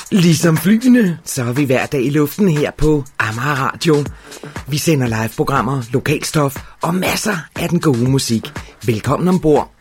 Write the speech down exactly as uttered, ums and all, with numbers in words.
Ligesom flyene, så er vi hver dag i luften her på Amager Radio. Vi sender live-programmer, lokalstof og masser af den gode musik. Velkommen ombord.